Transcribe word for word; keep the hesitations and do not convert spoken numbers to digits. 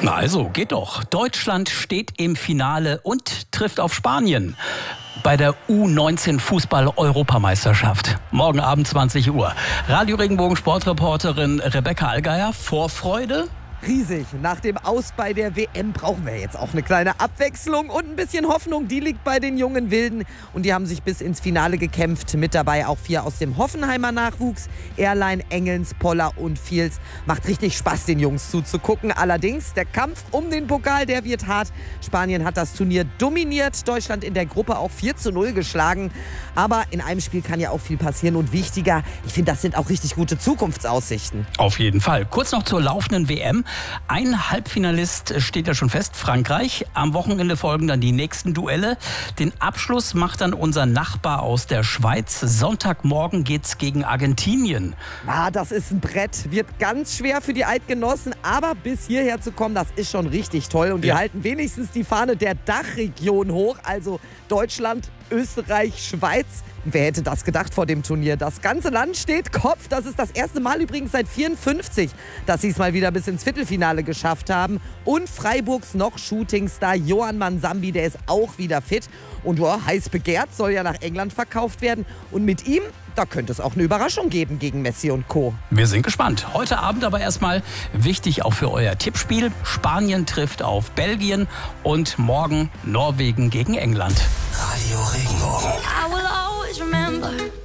Na also, geht doch. Deutschland steht im Finale und trifft auf Spanien bei der U neunzehn Fußball-Europameisterschaft. Morgen Abend zwanzig Uhr. Radio Regenbogen Sportreporterin Rebecca Allgeier, Vorfreude? Riesig. Nach dem Aus bei der W M brauchen wir jetzt auch eine kleine Abwechslung und ein bisschen Hoffnung. Die liegt bei den jungen Wilden und die haben sich bis ins Finale gekämpft. Mit dabei auch vier aus dem Hoffenheimer Nachwuchs. Erlein, Engelns, Poller und Fields. Macht richtig Spaß, den Jungs zuzugucken. Allerdings, der Kampf um den Pokal, der wird hart. Spanien hat das Turnier dominiert. Deutschland in der Gruppe auch vier zu null geschlagen. Aber in einem Spiel kann ja auch viel passieren. Und wichtiger, ich finde, das sind auch richtig gute Zukunftsaussichten. Auf jeden Fall. Kurz noch zur laufenden W M. Ein Halbfinalist steht ja schon fest, Frankreich. Am Wochenende folgen dann die nächsten Duelle. Den Abschluss macht dann unser Nachbar aus der Schweiz. Sonntagmorgen geht's gegen Argentinien. Ah, das ist ein Brett. Wird ganz schwer für die Eidgenossen. Aber bis hierher zu kommen, das ist schon richtig toll. Und die ja. halten wenigstens die Fahne der Dachregion hoch. Also Deutschland, Österreich, Schweiz. Wer hätte das gedacht vor dem Turnier? Das ganze Land steht Kopf. Das ist das erste Mal übrigens seit vierundfünfzig, dass sie es mal wieder bis ins Viertelfinale geschafft haben. Und Freiburgs noch Shootingstar Johan Mansambi, der ist auch wieder fit. Und oh, heiß begehrt, soll ja nach England verkauft werden. Und mit ihm, da könnte es auch eine Überraschung geben gegen Messi und Co. Wir sind gespannt. Heute Abend aber erstmal wichtig auch für euer Tippspiel. Spanien trifft auf Belgien und morgen Norwegen gegen England. Radio Regenbogen. I will always remember